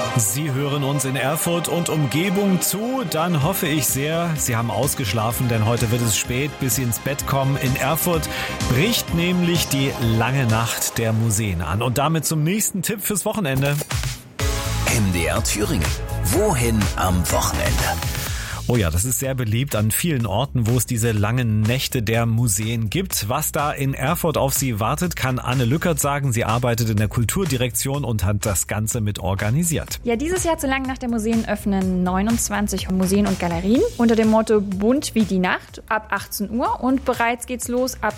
Sie hören uns in Erfurt und Umgebung zu, dann hoffe ich sehr, Sie haben ausgeschlafen, denn heute wird es spät, bis Sie ins Bett kommen. In Erfurt bricht nämlich die lange Nacht der Museen an. Und damit zum nächsten Tipp fürs Wochenende. MDR Thüringen. Wohin am Wochenende? Oh ja, das ist sehr beliebt an vielen Orten, wo es diese langen Nächte der Museen gibt. Was da in Erfurt auf Sie wartet, kann Anne Lückert sagen. Sie arbeitet in der Kulturdirektion und hat das Ganze mit organisiert. Ja, dieses Jahr zur langen Nacht der Museen öffnen 29 Museen und Galerien unter dem Motto Bunt wie die Nacht ab 18 Uhr. Und bereits geht's los ab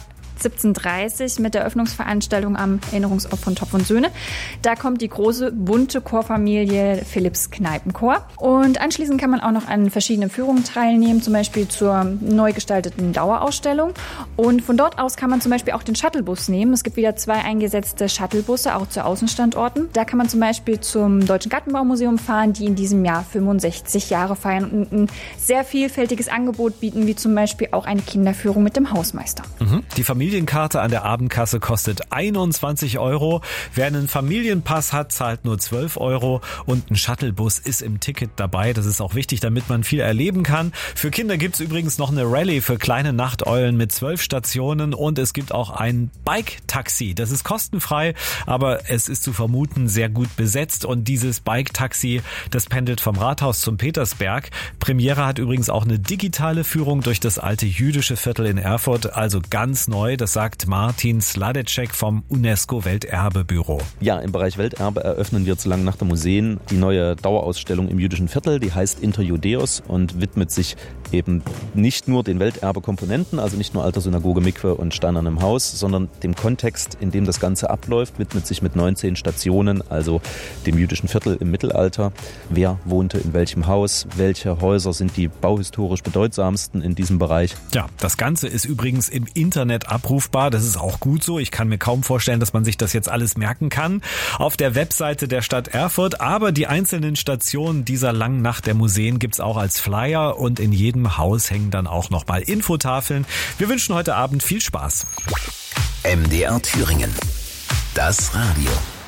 17:30 Uhr mit der Öffnungsveranstaltung am Erinnerungsort von Topf und Söhne. Da kommt die große, bunte Chorfamilie Philipps Kneipenchor. Und anschließend kann man auch noch an verschiedenen Führungen teilnehmen, zum Beispiel zur neu gestalteten Dauerausstellung. Und von dort aus kann man zum Beispiel auch den Shuttlebus nehmen. Es gibt wieder 2 eingesetzte Shuttlebusse, auch zu Außenstandorten. Da kann man zum Beispiel zum Deutschen Gartenbaumuseum fahren, die in diesem Jahr 65 Jahre feiern und ein sehr vielfältiges Angebot bieten, wie zum Beispiel auch eine Kinderführung mit dem Hausmeister. Die Familienkarte an der Abendkasse kostet 21 €. Wer einen Familienpass hat, zahlt nur 12 € und ein Shuttlebus ist im Ticket dabei. Das ist auch wichtig, damit man viel erleben kann. Für Kinder gibt's übrigens noch eine Rallye für kleine Nachteulen mit 12 Stationen und es gibt auch ein Bike-Taxi. Das ist kostenfrei, aber es ist zu vermuten sehr gut besetzt und dieses Bike-Taxi, das pendelt vom Rathaus zum Petersberg. Premiere hat übrigens auch eine digitale Führung durch das alte jüdische Viertel in Erfurt, also ganz neu. Das sagt Martin Sladecek vom UNESCO-Welterbebüro. Ja, im Bereich Welterbe eröffnen wir zur langen Nacht der Museen die neue Dauerausstellung im jüdischen Viertel. Die heißt Inter Judaeos und widmet sich eben nicht nur den Welterbe-Komponenten, also nicht nur alter Synagoge, Mikwe und steinernem Haus, sondern dem Kontext, in dem das Ganze abläuft, widmet sich mit 19 Stationen, also dem jüdischen Viertel im Mittelalter. Wer wohnte in welchem Haus? Welche Häuser sind die bauhistorisch bedeutsamsten in diesem Bereich? Ja, das Ganze ist übrigens im Internet abrufbar. Das ist auch gut so. Ich kann mir kaum vorstellen, dass man sich das jetzt alles merken kann. Auf der Webseite der Stadt Erfurt. Aber die einzelnen Stationen dieser langen Nacht der Museen gibt's auch als Flyer und in jedem Haus hängen dann auch nochmal Infotafeln. Wir wünschen heute Abend viel Spaß. MDR Thüringen. Das Radio.